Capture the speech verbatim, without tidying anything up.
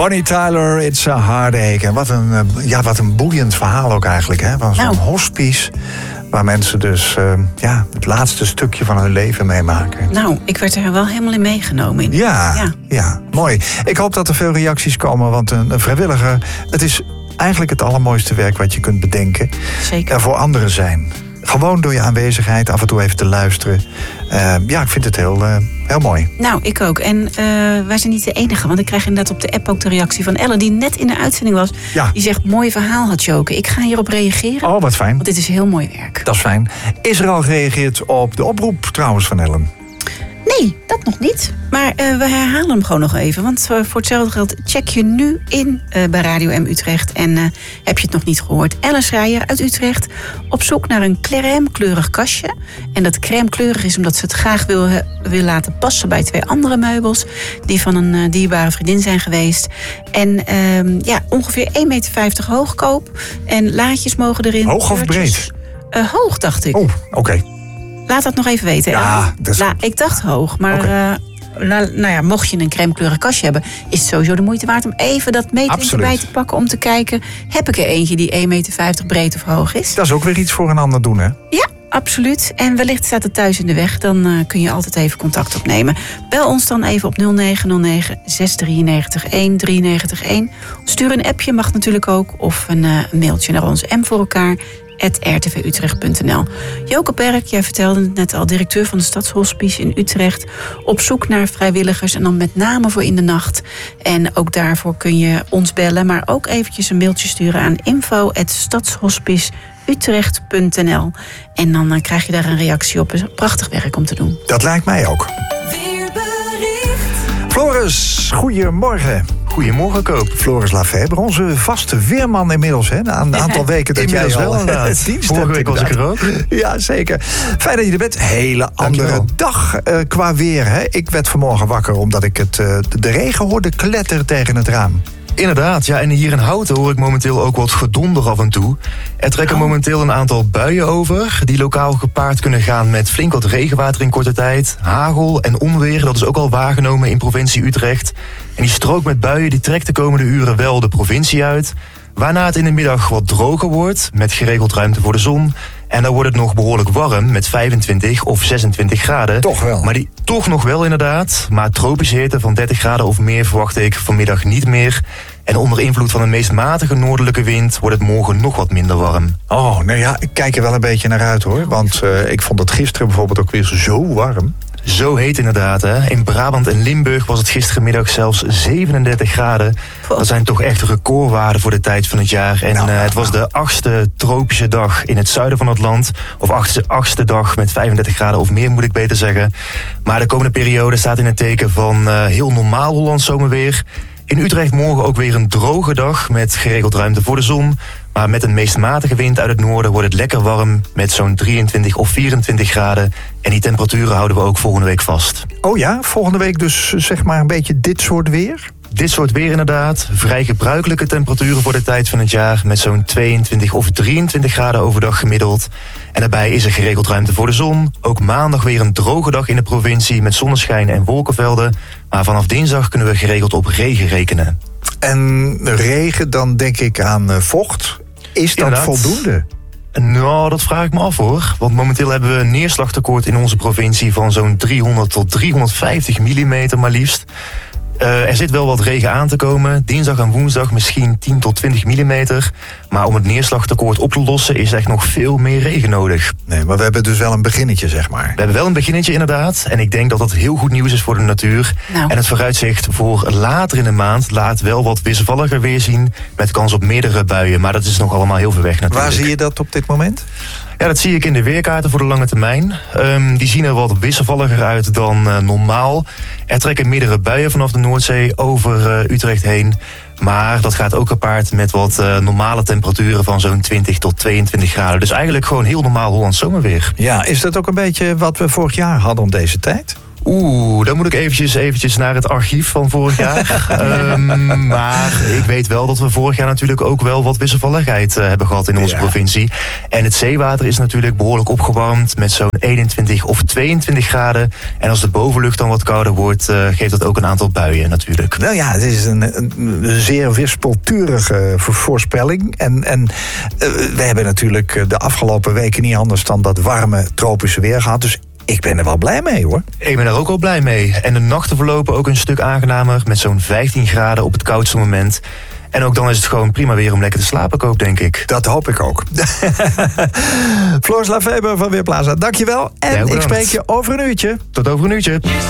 Bonnie Tyler, It's a Heartache. En wat een, ja, wat een boeiend verhaal ook eigenlijk. Hè? Van zo'n nou. hospice waar mensen dus uh, ja, het laatste stukje van hun leven meemaken. Nou, ik werd er wel helemaal in meegenomen. In. Ja, ja, ja, mooi. Ik hoop dat er veel reacties komen, want een, een vrijwilliger, het is eigenlijk het allermooiste werk wat je kunt bedenken. Zeker. Er voor anderen zijn. Gewoon door je aanwezigheid af en toe even te luisteren. Uh, ja, ik vind het heel, uh, heel mooi. Nou, ik ook. En uh, wij zijn niet de enige. Want ik krijg inderdaad op de app ook de reactie van Ellen, die net in de uitzending was. Ja. Die zegt, mooi verhaal had Joke. Ik ga hierop reageren. Oh, wat fijn. Want dit is heel mooi werk. Dat is fijn. Is er al gereageerd op de oproep trouwens van Ellen? Nee, dat nog niet. Maar uh, we herhalen hem gewoon nog even. Want uh, voor hetzelfde geld check je nu in uh, bij Radio M Utrecht. En uh, heb je het nog niet gehoord. Ellen Schreier uit Utrecht op zoek naar een crème-kleurig kastje. En dat crème-kleurig is omdat ze het graag wil, uh, wil laten passen bij twee andere meubels. Die van een uh, dierbare vriendin zijn geweest. En uh, ja, ongeveer één meter vijftig hoog koop. En laadjes mogen erin. Hoog of breed? Uh, hoog, dacht ik. Oh, oké. Okay. Laat dat nog even weten. Ja, dat is La, ik dacht hoog, maar okay. uh, nou, nou ja, mocht je een crème-kleurig kastje hebben, is het sowieso de moeite waard om even dat meting erbij te pakken om te kijken, heb ik er eentje die één meter vijftig breed of hoog is? Dat is ook weer iets voor een ander doen, hè? Ja, absoluut. En wellicht staat het thuis in de weg, dan uh, kun je altijd even contact opnemen. Bel ons dan even op nul negen nul negen zes drie negen een drie negen een. Stuur een appje, mag natuurlijk ook, of een, uh, een mailtje naar ons M voor elkaar. at r t v utrecht punt n l. Joke Perk, jij vertelde het net al, directeur van de Stadshospice in Utrecht, op zoek naar vrijwilligers en dan met name voor in de nacht. En ook daarvoor kun je ons bellen, maar ook eventjes een mailtje sturen aan info at stadshospice utrecht punt n l. En dan uh, krijg je daar een reactie op. Is prachtig werk om te doen. Dat lijkt mij ook. Floris, goedemorgen. Goedemorgen, Koop. Floris Lafebre, onze vaste weerman inmiddels. Hè? Na een aantal weken dat jij wel al het dienst Vorige week was ik er ook. Ja, zeker. Fijn dat je er bent. Hele andere dag uh, qua weer. Hè? Ik werd vanmorgen wakker omdat ik het, uh, de regen hoorde kletteren tegen het raam. Inderdaad, ja, en hier in Houten hoor ik momenteel ook wat gedonder af en toe. Er trekken oh. momenteel een aantal buien over, die lokaal gepaard kunnen gaan met flink wat regenwater in korte tijd. Hagel en onweer, dat is ook al waargenomen in provincie Utrecht. En die strook met buien die trekt de komende uren wel de provincie uit. Waarna het in de middag wat droger wordt, met geregeld ruimte voor de zon. En dan wordt het nog behoorlijk warm met vijfentwintig of zesentwintig graden. Toch wel. Maar die toch nog wel inderdaad. Maar tropische hitte van dertig graden of meer verwacht ik vanmiddag niet meer. En onder invloed van een meest matige noordelijke wind wordt het morgen nog wat minder warm. Oh, nou ja, ik kijk er wel een beetje naar uit hoor. Want uh, ik vond het gisteren bijvoorbeeld ook weer zo warm. Zo heet inderdaad, hè. In Brabant en Limburg was het gisterenmiddag zelfs zevenendertig graden. Dat zijn toch echt recordwaarden voor de tijd van het jaar. En nou, uh, het was de achtste tropische dag in het zuiden van het land. Of achtste, achtste dag met vijfendertig graden of meer, moet ik beter zeggen. Maar de komende periode staat in het teken van uh, heel normaal Hollands zomerweer. In Utrecht morgen ook weer een droge dag met geregeld ruimte voor de zon. Maar met een meest matige wind uit het noorden wordt het lekker warm met zo'n drieëntwintig of vierentwintig graden. En die temperaturen houden we ook volgende week vast. Oh ja, volgende week dus zeg maar een beetje dit soort weer? Dit soort weer inderdaad. Vrij gebruikelijke temperaturen voor de tijd van het jaar met zo'n tweeëntwintig of drieëntwintig graden overdag gemiddeld. En daarbij is er geregeld ruimte voor de zon. Ook maandag weer een droge dag in de provincie met zonneschijn en wolkenvelden. Maar vanaf dinsdag kunnen we geregeld op regen rekenen. En regen, dan denk ik aan uh, vocht. Is dat inderdaad voldoende? Nou, dat vraag ik me af hoor. Want momenteel hebben we een neerslagtekort in onze provincie van zo'n driehonderd tot driehonderdvijftig millimeter maar liefst. Uh, er zit wel wat regen aan te komen. Dinsdag en woensdag misschien tien tot twintig millimeter. Maar om het neerslagtekort op te lossen is echt nog veel meer regen nodig. Nee, maar we hebben dus wel een beginnetje, zeg maar. We hebben wel een beginnetje inderdaad. En ik denk dat dat heel goed nieuws is voor de natuur. Nou. En het vooruitzicht voor later in de maand laat wel wat wisselvalliger weer zien. Met kans op meerdere buien. Maar dat is nog allemaal heel ver weg natuurlijk. Waar zie je dat op dit moment? Ja, dat zie ik in de weerkaarten voor de lange termijn. Um, die zien er wat wisselvalliger uit dan uh, normaal. Er trekken meerdere buien vanaf de Noordzee over uh, Utrecht heen. Maar dat gaat ook gepaard met wat uh, normale temperaturen van zo'n twintig tot tweeëntwintig graden. Dus eigenlijk gewoon heel normaal Hollands zomerweer. Ja, is dat ook een beetje wat we vorig jaar hadden om deze tijd? Oeh, dan moet ik eventjes, eventjes naar het archief van vorig jaar. um, maar ik weet wel dat we vorig jaar natuurlijk ook wel wat wisselvalligheid uh, hebben gehad in onze ja. provincie. En het zeewater is natuurlijk behoorlijk opgewarmd met zo'n eenentwintig of tweeëntwintig graden. En als de bovenlucht dan wat kouder wordt, uh, geeft dat ook een aantal buien natuurlijk. Nou ja, het is een, een zeer wispelturige voorspelling. En, en uh, we hebben natuurlijk de afgelopen weken niet anders dan dat warme tropische weer gehad. Dus ik ben er wel blij mee, hoor. Ik ben er ook wel blij mee. En de nachten verlopen ook een stuk aangenamer met zo'n vijftien graden op het koudste moment. En ook dan is het gewoon prima weer om lekker te slapen, koop, denk ik. Dat hoop ik ook. Floris Lafeber van Weerplaza, dankjewel. En ik spreek je over een uurtje. Tot over een uurtje.